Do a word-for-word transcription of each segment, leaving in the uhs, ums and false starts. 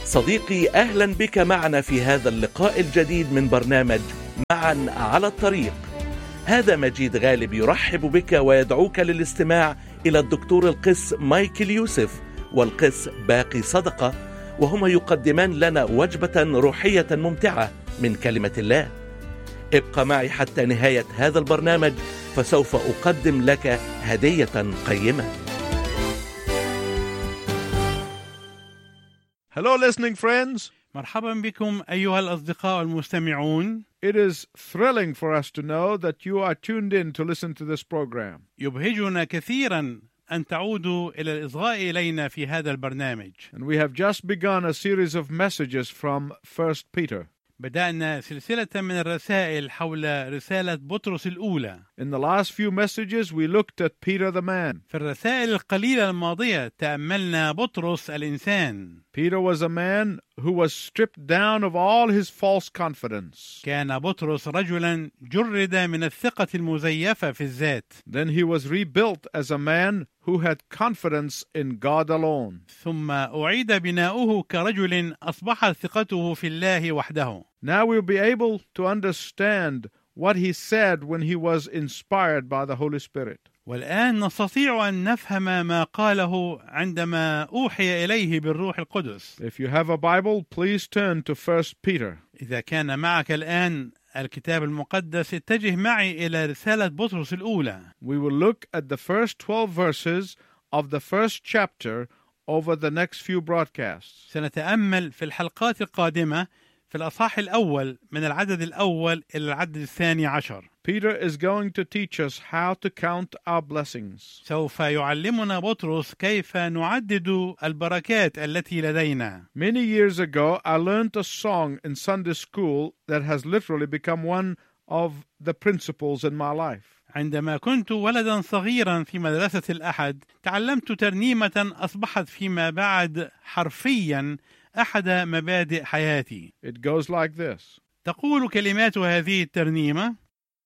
صديقي، أهلا بك معنا في هذا اللقاء الجديد من برنامج معا على الطريق. هذا مجيد غالب يرحب بك ويدعوك للاستماع إلى الدكتور القس مايكل يوسف والقس باقي صدقة، وهما يقدمان لنا وجبة روحية ممتعة من كلمة الله. ابقى معي حتى نهاية هذا البرنامج، فسوف أقدم لك هدية قيمة. Hello listening friends. مرحبا بكم أيها الأصدقاء المستمعون. It is thrilling for us to know that you are tuned in to listen to this program. يبهجنا كثيرا أن تعودوا إلى الإصغاء إلينا في هذا البرنامج. And we have just begun a series of messages from First Peter. بدأنا سلسلة من الرسائل حول رسالة بطرس الأولى. In the last few messages we looked at Peter the man. في الرسائل القليلة الماضية تأملنا بطرس الإنسان. Peter was a man who was stripped down of all his false confidence. كان بطرس رجلا جرد من الثقة المزيفة في الذات. Then he was rebuilt as a man who had confidence in God alone. ثم أعيد بناؤه كرجل أصبحت ثقته في الله وحده. Now we'll be able to understand what he said when he was inspired by the Holy Spirit. والآن نستطيع أن نفهم ما قاله عندما أوحي إليه بالروح القدس. If you have a Bible, please turn to First Peter. إذا كان معك الآن الكتاب المقدس، اتجه معي إلى رسالة بطرس الأولى. We will look at the first twelve verses of the first chapter over the next few broadcasts. سنتأمل في الحلقات القادمة في الأصحاح الأول من العدد الأول إلى العدد الثاني عشر. Peter is going to teach us how to count our blessings. سوف يعلمنا بطرس كيف نعدد البركات التي لدينا. Many years ago, I learned a song in Sunday school that has literally become one of the principles in my life. عندما كنت ولدا صغيرا في مدرسة الأحد، تعلمت ترنيمة أصبحت فيما بعد حرفيا أحد مبادئ حياتي. It goes like this. تقول كلمات هذه الترنيمة: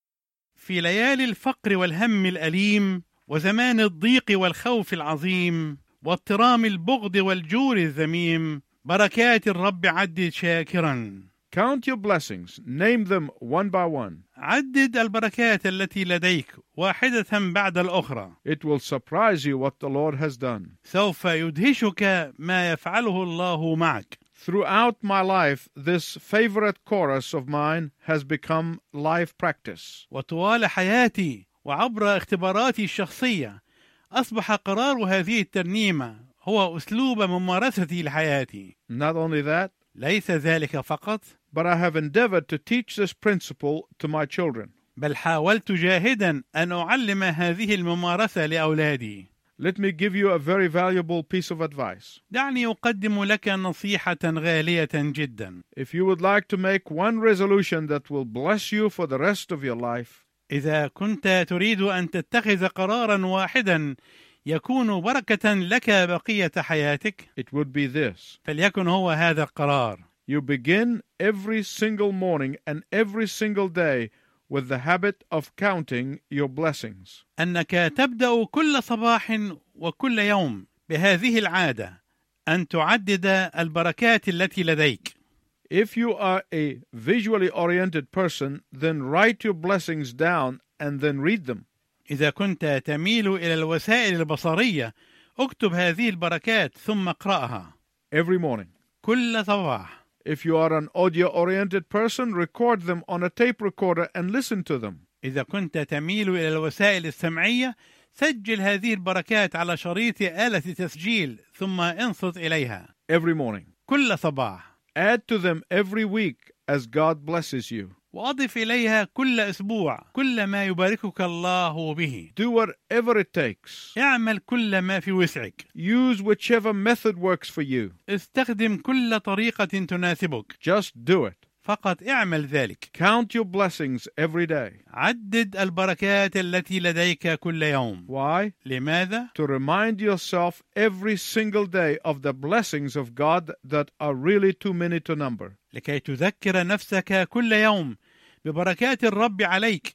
في ليالي الفقر والهم الأليم، وزمان الضيق والخوف العظيم، واضطرام البغض والجور الذميم، بركات الرب عدد شاكرا. Count your blessings. Name them one by one. عدد البركات التي لديك واحدة بعد الأخرى. It will surprise you what the Lord has done. سوف يدهشك ما يفعله الله معك. Throughout my life, this favorite chorus of mine has become life practice. وطوال حياتي وعبر اختباراتي الشخصية، أصبح قرار هذه الترنيمة هو أسلوب ممارستي لحياتي. Not only that, ليس ذلك فقط، but I have endeavored to teach this principle to my children. بل حاولت جاهدا أن أعلم هذه الممارسة لأولادي. Let me give you a very valuable piece of advice. دعني أقدم لك نصيحة غالية جدا. If you would like to make one resolution that will bless you for the rest of your life, إذا كنت تريد أن تتخذ قرارا واحدا يكون بركة لك بقية حياتك، it would be this. فليكن هو هذا القرار. You begin every single morning and every single day with the habit of counting your blessings. أنك تبدأ كل صباح وكل يوم بهذه العادة، أن تعدد البركات التي لديك. If you are a visually oriented person, then write your blessings down and then read them. إذا كنت تميل إلى الوسائل البصرية، اكتب هذه البركات ثم اقرأها Every morning. كل صباح. If you are an audio-oriented person, record them on a tape recorder and listen to them. إذا كنت تميل إلى الوسائل السمعية، سجل هذه البركات على شريط آلة تسجيل ثم انصت إليها Every morning. كل صباح. Add to them every week as God blesses you. وأضف إليها كل أسبوع كل ما يباركك الله به. Do whatever it takes. اعمل كل ما في وسعك. Use whichever method works for you. استخدم كل طريقة تناسبك. Just do it. فقط اعمل ذلك. Count your blessings every day. عدد البركات التي لديك كل يوم. Why? لماذا؟ To remind yourself every single day of the blessings of God that are really too many to number. لكي تذكر نفسك كل يوم ببركات الرب عليك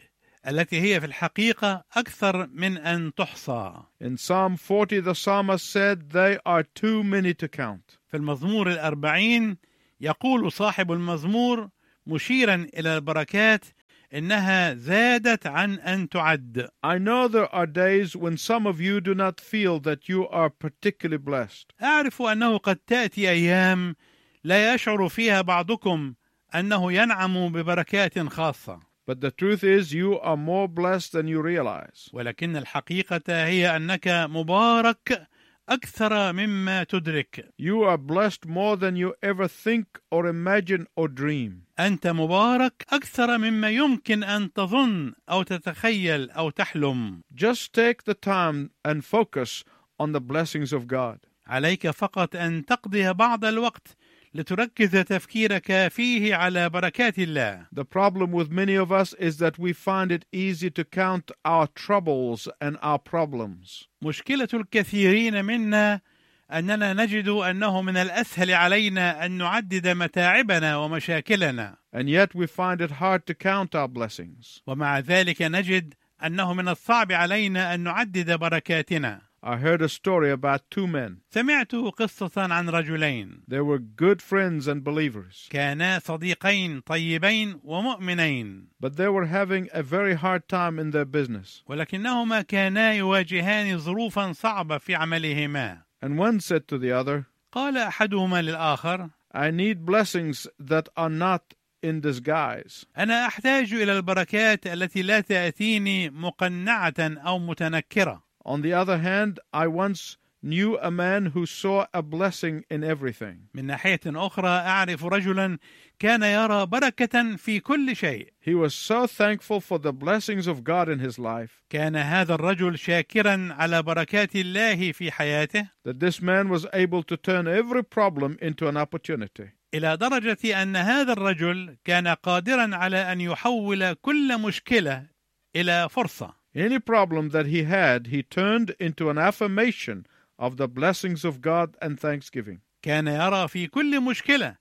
التي هي في الحقيقة أكثر من أن تحصى. In Psalm forty, the psalmist said, they are too many to count. في المزمور الأربعين يقول صاحب المزمور مشيرا إلى البركات إنها زادت عن أن تعد. I know there are days when some of you do not feel that you are particularly blessed. أعرف أنه قد تأتي أيام لا يشعر فيها بعضكم أنه ينعم ببركات خاصة. But the truth is, you are more blessed than you realize. ولكن الحقيقة هي أنك مبارك أكثر مما تدرك. You are blessed more than you ever think or imagine or dream. أنت مبارك أكثر مما يمكن أن تظن أو تتخيل أو تحلم. Just take the time and focus on the blessings of God. عليك فقط أن تقضي بعض الوقت لتركز تفكيرك فيه على بركات الله. The problem with many of us is that we find it easy to count our troubles and our problems. مشكلة الكثيرين منا أننا نجد أنه من الأسهل علينا أن نعدد متاعبنا ومشاكلنا. And yet we find it hard to count our blessings. ومع ذلك نجد أنه من الصعب علينا أن نعدد بركاتنا. I heard a story about two men. سمعت قصة عن رجلين. They were good friends and believers. كانا صديقين طيبين ومؤمنين. But they were having a very hard time in their business. ولكنهما كانا يواجهان ظروفا صعبة في عملهما. And one said to the other, قال أحدهما للآخر: I need blessings that are not in disguise. أنا أحتاج إلى البركات التي لا تأتيني مقنعة أو متنكرة. On the other hand, I once knew a man who saw a blessing in everything. من ناحية أخرى أعرف رجلا كان يرى بركة في كل شيء. He was so thankful for the blessings of God in his life كان هذا الرجل شاكرا على بركات الله في حياته that this man was able to turn every problem into an opportunity. إلى درجة أن هذا الرجل كان قادرا على أن يحول كل مشكلة إلى فرصة. Any problem that he had, he turned into an affirmation of the blessings of God and thanksgiving. كان يرى في كل مشكلة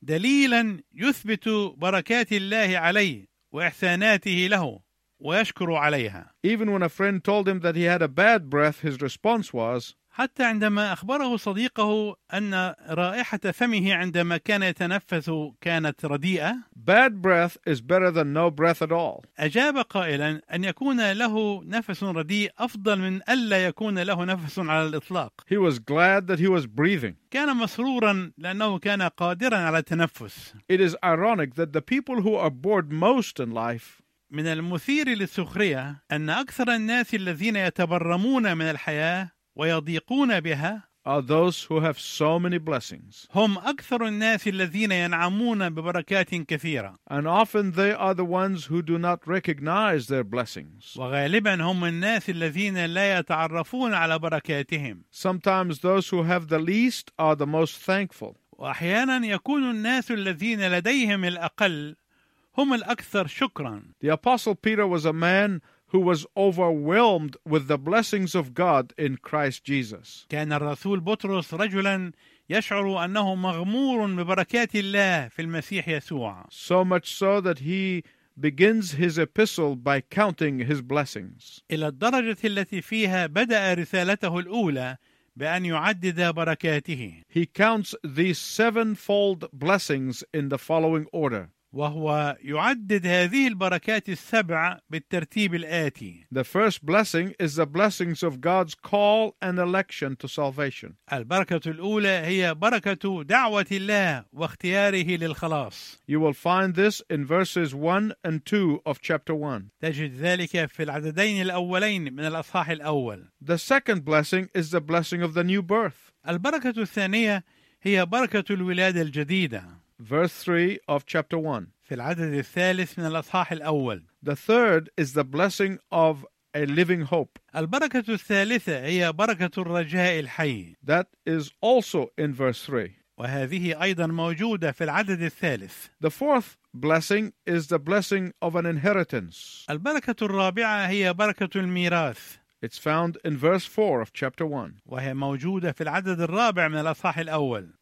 دليلا يثبت بركات الله عليه وإحساناته له ويشكر عليها. Even when a friend told him that he had a bad breath, his response was, حتى عندما أخبره صديقه أن رائحة فمه عندما كان يتنفس كانت رديئة. Bad breath is better than no breath at all. أجاب قائلا أن يكون له نفس رديء أفضل من ألا يكون له نفس على الإطلاق. He was glad that he was breathing. كان مسرورا لأنه كان قادرا على التنفس. It is ironic that the people who are bored most in life من المثير للسخرية أن أكثر الناس الذين يتبرمون من الحياة ويضيقون بها are those who have so many blessings. هم أكثر الناس الذين ينعمون ببركات كثيرة. And often they are the ones who do not recognize their blessings. وغالبا هم الناس الذين لا يتعرفون على بركاتهم. Sometimes those who have the least are the most thankful. وأحيانا يكون الناس الذين لديهم الأقل هم الأكثر شكرا. The Apostle Peter was a man who was overwhelmed with the blessings of God in Christ Jesus. كان الرسول بطرس رجلا يشعر أنه مغمور ببركات الله في المسيح يسوع. So much so that he begins his epistle by counting his blessings. إلى الدرجة التي فيها بدأ رسالته الأولى بأن يعدد بركاته. He counts these sevenfold blessings in the following order. وهو يعدد هذه البركات السبع بالترتيب الآتي. The first blessing is the blessings of God's call and election to salvation. البركة الأولى هي بركة دعوة الله واختياره للخلاص. You will find this in verses one and two of chapter one. تجد ذلك في العددين الأولين من الأصحاح الأول. The second blessing is the blessing of the new birth. البركة الثانية هي بركة الولادة الجديدة. Verse three of chapter one. في العدد الثالث من الأصحاح الأول. The third is the blessing of a living hope. البركة الثالثة هي بركة الرجاء الحي. That is also in verse three. وهذه أيضا موجودة في العدد الثالث. The fourth blessing is the blessing of an inheritance. البركة الرابعة هي بركة الميراث. It's found in verse four of chapter one. وهي موجودة في العدد الرابع من الأصحاح الأول.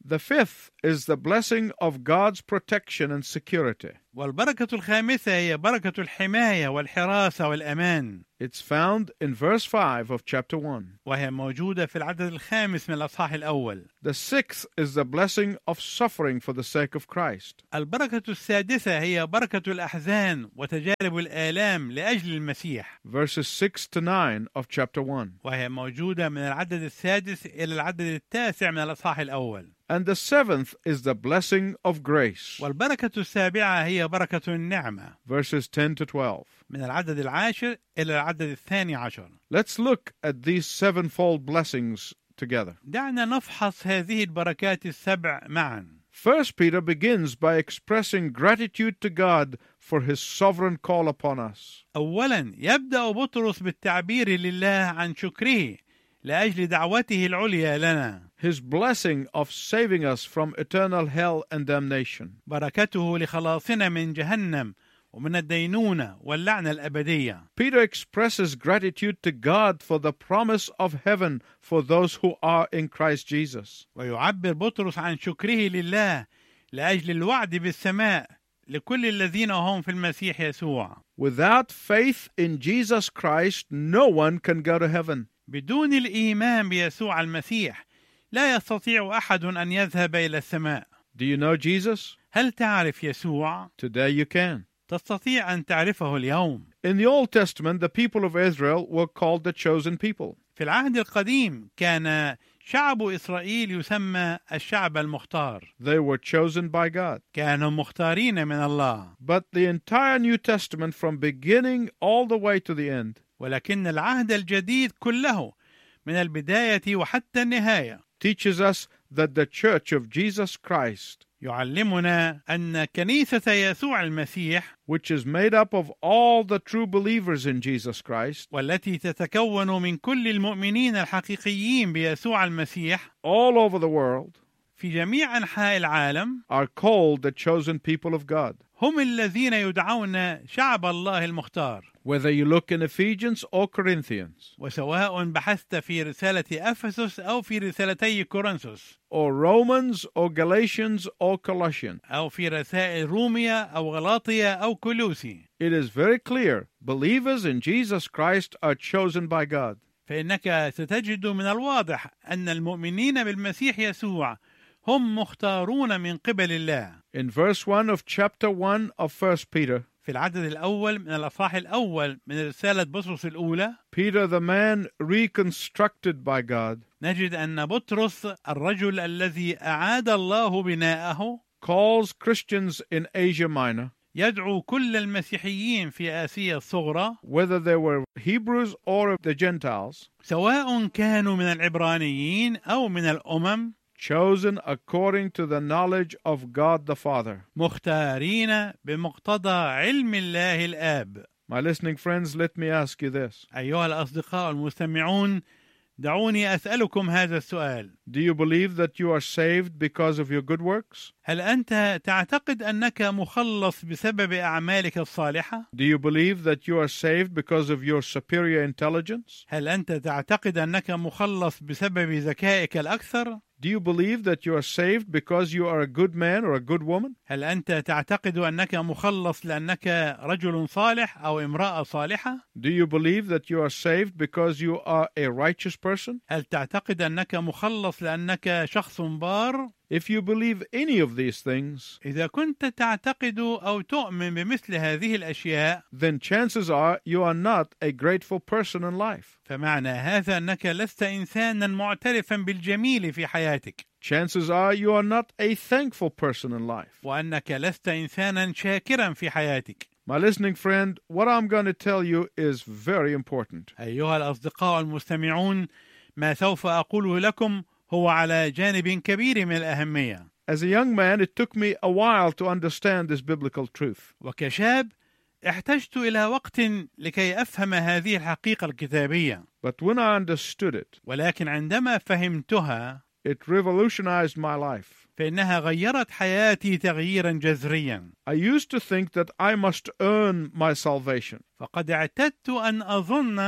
The fifth is the blessing of God's protection and security. والبركة الخامسة هي بركة الحماية والحراسة والأمان. It's found in verse five of chapter one. وهي موجودة في العدد الخامس من الأصحاح الأول. The sixth is the blessing of suffering for the sake of Christ. البركة السادسة هي بركة الأحزان وتجارب الآلام لأجل المسيح. Verses six to nine of chapter one. وهي موجودة من العدد السادس إلى العدد التاسع من الأصحاح الأول. And the seventh is the blessing of grace. والبركة السابعة هي بركة النعمة. Verses ten to twelve. من العدد العاشر إلى العدد الثاني عشر. Let's look at these sevenfold blessings together. دعنا نفحص هذه البركات السبع معا. First Peter begins by expressing gratitude to God for his sovereign call upon us. أولا يبدأ بطرس بالتعبير لله عن شكره لأجل دعوته العليا لنا. His blessing of saving us from eternal hell and damnation. بركته لخلاصنا من جهنم ومن الدينونة واللعنة الأبدية. Peter expresses gratitude to God for the promise of heaven for those who are in Christ Jesus. ويعبر بطرس عن شكره لله لأجل الوعد بالسماء لكل الذين هم في المسيح يسوع. Without faith in Jesus Christ, no one can go to heaven. بدون الإيمان بيسوع المسيح لا يستطيع أحد أن يذهب إلى السماء. Do you know Jesus? هل تعرف يسوع؟ Today you can. تستطيع أن تعرفه اليوم. In the Old Testament, the people of Israel were called the chosen people. في العهد القديم كان شعب إسرائيل يسمى الشعب المختار. They were chosen by God. كانوا مختارين من الله. But the entire New Testament, from beginning all the way to the end, ولكن العهد الجديد كله من البداية وحتى النهاية teaches us that the Church of Jesus Christ, يعلمنا أن كنيسة يسوع المسيح which is made up of all the true believers in Jesus Christ, والتي تتكون من كل المؤمنين الحقيقيين بيسوع المسيح all over the world, في جميع أنحاء العالم are called the chosen people of God. هم الذين يدعون شعب الله المختار. Whether you look in Ephesians or Corinthians, وسواء بحثت في رسالة أفسس أو في رسالتي كورنثوس or Romans or Galatians or Colossians, أو في رسائل روميا أو غلاطيا أو كولوسي، it is very clear believers in Jesus Christ are chosen by God. فإنك ستجد من الواضح أن المؤمنين بالمسيح يسوع هم مختارون من قبل الله. In verse one of chapter one of First Peter, في العدد الأول من الأصحاح الأول من رسالة بطرس الأولى، Peter, the man reconstructed by God, نجد أن بطرس الرجل الذي أعاد الله بناءه calls Christians in Asia Minor, يدعو كل المسيحيين في آسيا الصغرى، whether they were Hebrews or the Gentiles, سواء كانوا من العبرانيين أو من الأمم، chosen according to the knowledge of God the Father. مختارين بمقتضى علم الله الآب. My listening friends, let me ask you this. أيها الأصدقاء المستمعون، دعوني أسألكم هذا السؤال. Do you believe that you are saved because of your good works? هل أنت تعتقد أنك مخلص بسبب أعمالك الصالحة؟ Do you believe that you are saved because of your superior intelligence? هل أنت تعتقد أنك مخلص بسبب ذكائك الأكثر؟ Do you believe that you are saved because you are a good man or a good woman? هل أنت تعتقد أنك مخلص لأنك رجل صالح أو امرأة صالحة؟ Do you believe that you are saved because you are a righteous person? هل تعتقد أنك مخلص لأنك شخص بار؟ If you believe any of these things, إذا كنت تعتقد أو تؤمن بمثل هذه الأشياء، then chances are you are not a grateful person in life. فمعنى هذا أنك لست إنسانا معترفا بالجميل في حياتك. Chances are you are not a thankful person in life. وأنك لست إنسانا شاكرا في حياتك. My listening friend, what I'm going to tell you is very important. أيها الأصدقاء المستمعون، ما سوف أقوله لكم هو على جانب كبير من الأهمية. As a young man, it took me a while to understand this biblical truth. وكشاب احتجت إلى وقت لكي أفهم هذه الحقيقة الكتابية. But when I understood it, ولكن عندما فهمتها it revolutionized my life. فإنها غيرت حياتي تغييرا جذريا. I used to think that I must earn my salvation. فقد اعتدت أن أظن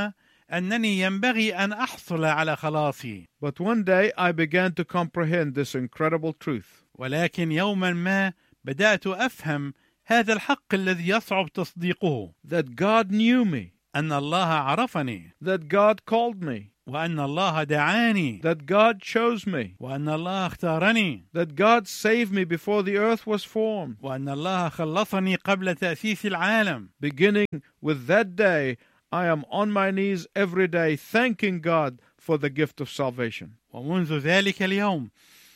أنني ينبغي أن أحصل على خلاصي. But one day I began to comprehend this incredible truth. ولكن يوما ما بدأت أفهم هذا الحق الذي يصعب تصديقه، That God knew me. أن الله عرفني، That God called me. وأن الله دعاني، That God chose me. وأن الله اختارني، That God saved me before the earth was formed. وأن الله خلصني قبل تأسيس العالم. Beginning with that day, I am on my knees every day thanking God for the gift of salvation. ومنذ ذلك اليوم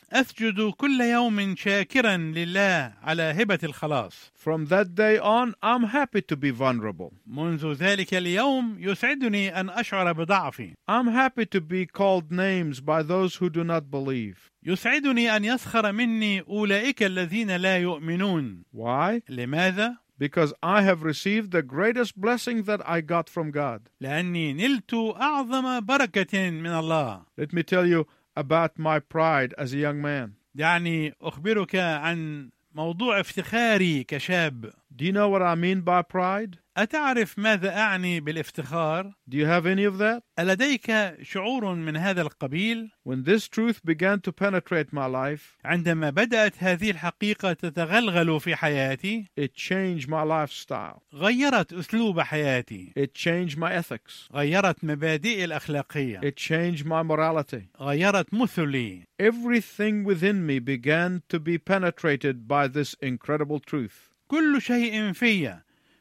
أسجد كل يوم شاكرا لله على هبة الخلاص. From that day on, I'm happy to be vulnerable. منذ ذلك اليوم يسعدني أن أشعر بضعفي. I'm happy to be called names by those who do not believe. يسعدني أن يسخر مني أولئك الذين لا يؤمنون. Why? لماذا؟ Because I have received the greatest blessing that I got from God. لأني نلت أعظم بركة من الله. Let me tell you about my pride as a young man. دعني أخبرك عن موضوع افتخاري كشاب. Do you know what I mean by pride? أتعرف ماذا أعني بالافتخار؟ Do you have any of that? ألديك شعور من هذا القبيل؟ When this truth began to penetrate my life, عندما بدأت هذه الحقيقة تتغلغل في حياتي، it changed my lifestyle. غيرت أسلوب حياتي، It changed my ethics. غيرت مبادئي الأخلاقية، It changed my morality. غيرت مثلي. Everything within me began to be penetrated by this incredible truth. كل شيء في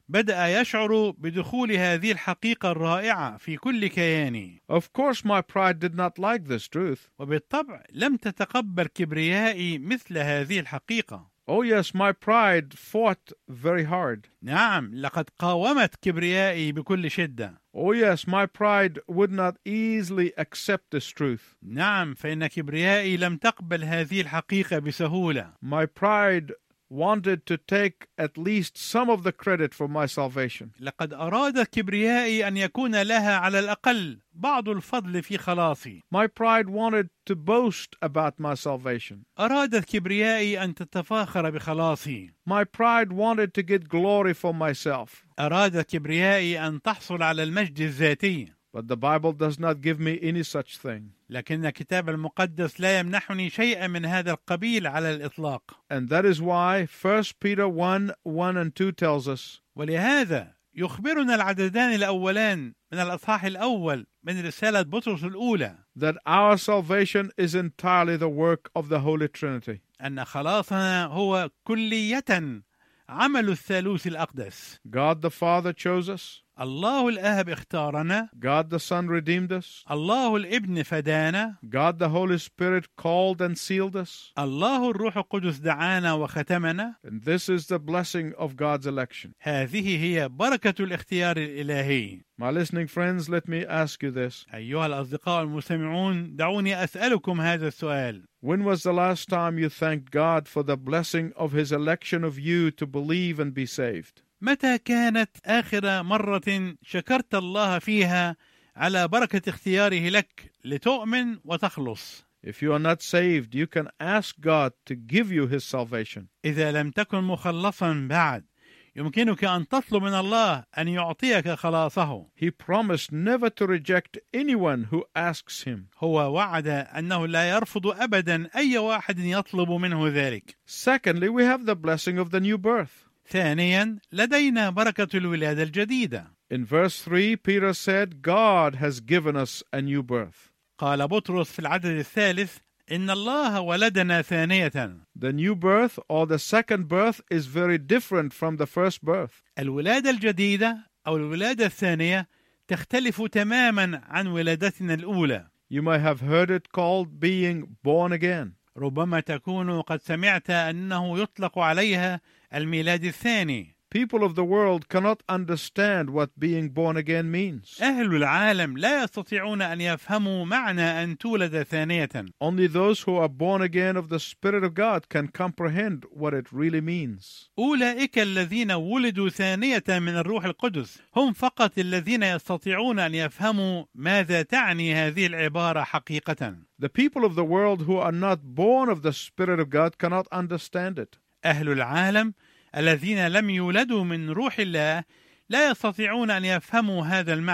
بدأ يشعر بدخول هذه الحقيقة الرائعة في كل كياني. Of course, my pride did not like this truth. وبالطبع لم تتقبل كبريائي مثل هذه الحقيقة. Oh yes, my pride fought very hard. نعم، لقد قاومت كبريائي بكل شدة. Oh yes, my pride would not easily accept this truth. نعم، فإن كبريائي لم تقبل هذه الحقيقة بسهولة. My pride wanted to take at least some of the credit for my salvation. لقد أراد كبريائي أن يكون لها على الأقل بعض الفضل في خلاصي. My pride wanted to boast about my salvation. أرادت كبريائي أن تتفاخر بخلاصي. My pride wanted to get glory for myself. أرادت كبريائي أن تحصل على المجد الذاتي. But the Bible does not give me any such thing. لكن الكتاب المقدس لا يمنحني شيئا من هذا القبيل على الإطلاق. And that is why First Peter one, one and two tells us, ولهذا يخبرنا العددان الأولان من الأصحاح الأول من رسالة بطرس الأولى that our salvation is entirely the work of the Holy Trinity. أن خلاصنا هو كلية عمل الثالوث الأقدس. God the Father chose us. الله الآب اختارنا. God the Son redeemed us. الله الابن فدانا. God the Holy Spirit called and sealed us. الله الروح القدس دعانا وختمنا. And this is the blessing of God's election. هذه هي بركة الاختيار الإلهي. My listening friends, let me ask you this. أيها الأصدقاء المستمعون، دعوني أسألكم هذا السؤال. When was the last time you thanked God for the blessing of His election of you to believe and be saved? متى كانت آخر مرة شكرت الله فيها على بركة اختياره لك لتؤمن وتخلص؟ If you are not saved, you can ask God to give you His salvation. إذا لم تكن مخلصا بعد، يمكنك أن تطلب من الله أن يعطيك خلاصه. He promised never to reject anyone who asks Him. هو وعد أنه لا يرفض أبدا أي واحد يطلب منه ذلك. Secondly, we have the blessing of the new birth. ثانيا، لدينا بركة الولادة الجديدة. In verse three, Peter said, God has given us a new birth. قال بطرس في العدد الثالث: إن الله ولدنا ثانية. The new birth or the second birth is very different from the first birth. الولادة الجديدة أو الولادة الثانية تختلف تماما عن ولادتنا الأولى. You might have heard it called being born again. ربما تكون قد سمعت أنه يطلق عليها الميلاد الثاني. People of the world cannot understand what being born again means. أهل العالم لا يستطيعون أن يفهموا معنى أن تولد ثانية. Only those who are born again of the Spirit of God can comprehend what it really means. أولئك الذين ولدوا ثانية من الروح القدس هم فقط الذين يستطيعون أن يفهموا ماذا تعني هذه العبارة حقيقة. The people of the world who are not born of the Spirit of God cannot understand it. أهل العالم الذين لم يولدوا من روح الله لا يستطيعون أن يفهموا هذا المعنى.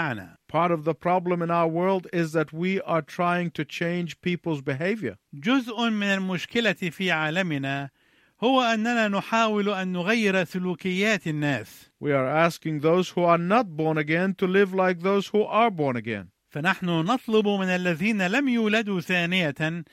Part of the problem in our world is that we are trying to change people's behavior. جزء من المشكلة في عالمنا هو أننا نحاول أن نغير سلوكيات الناس. We are asking those who are not born again to live like those who are born again. فنحن نطلب من الذين لم يولدوا ثانية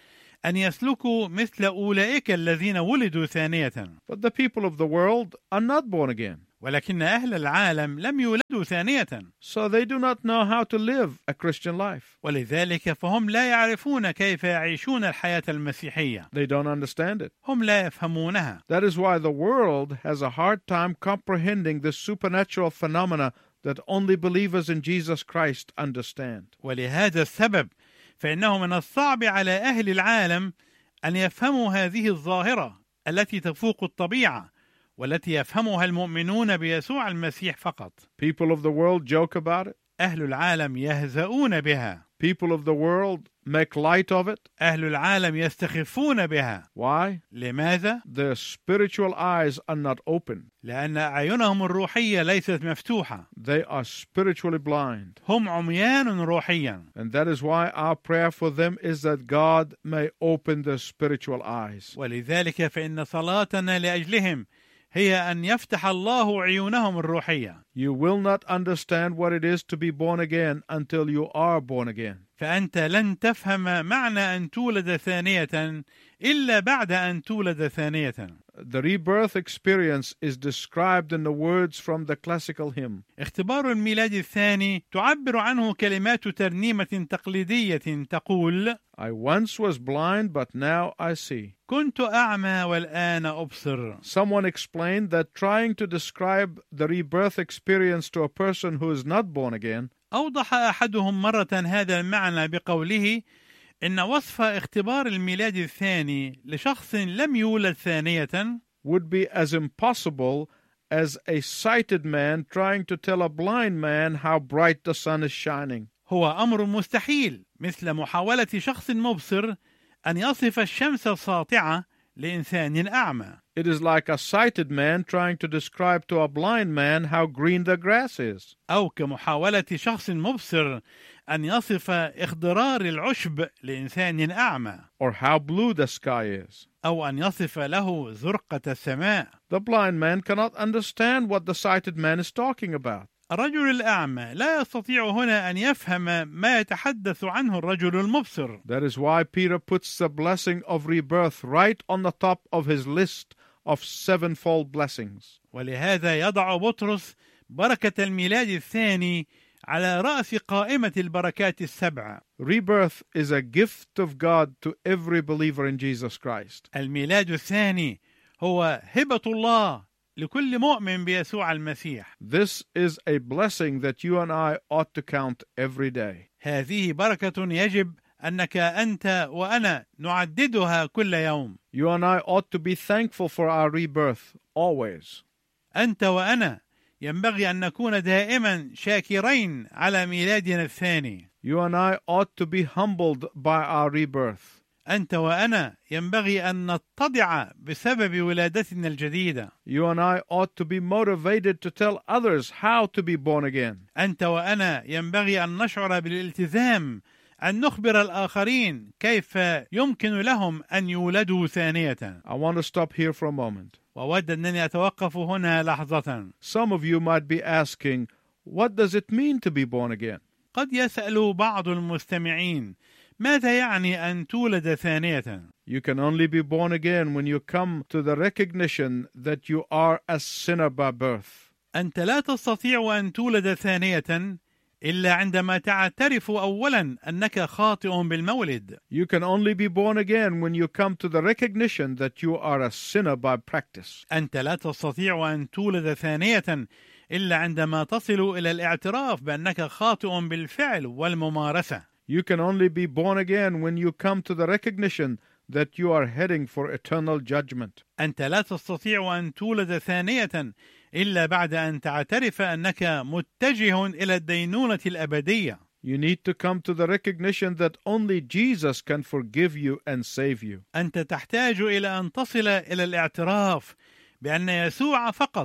أن يسلكوا مثل أولئك الذين ولدوا ثانية. But the people of the world are not born again. ولكن أهل العالم لم يولدوا ثانية. So they do not know how to live a Christian life. ولذلك فهم لا يعرفون كيف يعيشون الحياة المسيحية. They don't understand it. هم لا يفهمونها. That is why the world has a hard time comprehending the supernatural phenomena that only believers in Jesus Christ understand. ولهذا السبب فإنه من الصعب على أهل العالم أن يفهموا هذه الظاهرة التي تفوق الطبيعة والتي يفهمها المؤمنون بيسوع المسيح فقط. People of the world joke about it. أهل العالم يهزؤون بها. People of the world make light of it. أهل العالم يستخفون بها. Why? لماذا؟ Their spiritual eyes are not open. لأن أعينهم الروحية ليست مفتوحة. They are spiritually blind. هم عميان روحيا. And that is why our prayer for them is that God may open their spiritual eyes. ولذلك فإن صلاتنا لأجلهم هي أن يفتح الله عيونهم الروحية. You will not understand what it is to be born again until you are born again. فأنت لن تفهم معنى أن تولد ثانية إلا بعد أن تولد ثانية. The rebirth experience is described in the words from the classical hymn. اختبار الميلاد الثاني تعبر عنه كلمات ترنيمة تقليدية تقول: I once was blind, but now I see. كنت أعمى والآن أبصر. Someone explained that trying to describe the rebirth experience to a person who is not born again أوضح أحدهم مرة هذا المعنى بقوله إن وصف اختبار الميلاد الثاني لشخص لم يولد ثانية would be as impossible as a sighted man trying to tell a blind man how bright the sun is shining. هو أمر مستحيل مثل محاولة شخص مبصر أن يصف الشمس الساطعة لإنسان أعمى. It is like a sighted man trying to describe to a blind man how green the grass is. أو كمحاولة شخص مبصر أن يصف إخضرار العشب لإنسان أعمى. Or how blue the sky is. أو أن يصف له زرقة السماء. The blind man cannot understand what the sighted man is talking about. الرجل الأعمى لا يستطيع هنا أن يفهم ما يتحدث عنه الرجل المبصر. That is why Peter puts the blessing of rebirth right on the top of his list of sevenfold blessings. ولهذا يضع بطرس بركة الميلاد الثاني على رأس قائمة البركات السبع. Rebirth is a gift of God to every believer in Jesus Christ. الميلاد الثاني هو هبة الله لكل مؤمن بيسوع المسيح. This is a blessing that you and I ought to count every day. هذه بركة يجب أنك أنت وأنا نعددها كل يوم. You and I ought to be thankful for our rebirth always. أنت وأنا ينبغي أن نكون دائما شاكرين على ميلادنا الثاني. You and I ought to be humbled by our rebirth. أنت وأنا ينبغي أن نتضع بسبب ولادتنا الجديدة. You and I ought to be motivated to tell others how to be born again. أنت وأنا ينبغي أن نشعر بالالتزام أن نخبر الآخرين كيف يمكن لهم أن يولدوا ثانية. I want to stop here for a moment. وأود أنني أتوقف هنا لحظة. Some of you might be asking, what does it mean to be born again? قد يسأل بعض المستمعين ماذا يعني أن تولد ثانية؟ You can only be born again when you come to the recognition that you are a sinner by birth. أنت لا تستطيع أن تولد ثانية إلا عندما تعترف أولا أنك خاطئ بالمولد. You can only be born again when you come to the recognition that you are a sinner by practice. أنت لا تستطيع أن تولد ثانية إلا عندما تصل إلى الاعتراف بأنك خاطئ بالفعل والممارسة. You can only be born again when you come to the recognition that you are heading for eternal judgment. أنت لا تستطيع أن تولد ثانية إلا بعد أن تعترف أنك متجه إلى الدينونة الأبدية. You need to come to the recognition that only Jesus can forgive you and save you. أنت تحتاج إلى أن تصل إلى الاعتراف بأن يسوع فقط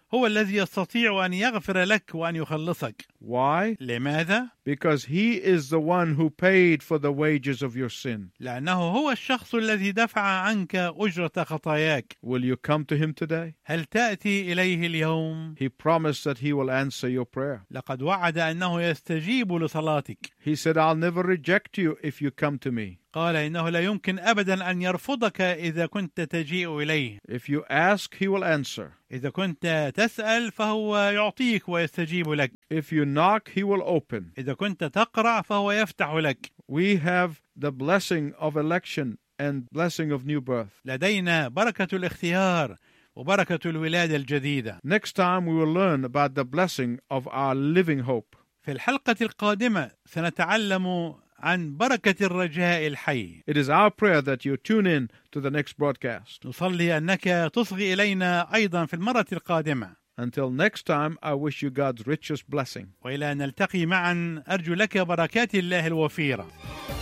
هو الذي يستطيع أن يغفر لك وأن يخلصك. Why? لماذا؟ Because he is the one who paid for the wages of your sin. لأنه هو الشخص الذي دفع عنك أجرة خطاياك. Will you come to him today? هل تأتي إليه اليوم؟ He promised that he will answer your prayer. لقد وعد أنه يستجيب لصلاتك. He said, I'll never reject you if you come to me. قال إنه لا يمكن أبدا أن يرفضك إذا كنت تجيء إليه. If you ask, he will answer. إذا كنت تسأل فهو يعطيك ويستجيب لك. If you knock, he will open. إذا كنت تقرع فهو يفتح لك. We have the blessing of election and blessing of new birth. لدينا بركة الاختيار وبركة الولادة الجديدة. Next time we will learn about the blessing of our living hope. في الحلقة القادمة سنتعلم عن بركة الرجاء الحي. It is our prayer that you tune in to the next broadcast. نصلي أنك تصغي إلينا أيضا في المرة القادمة. Until next time, I wish you God's richest blessing. وإلى أن نلتقي معا أرجو لك بركات الله الوفيرة.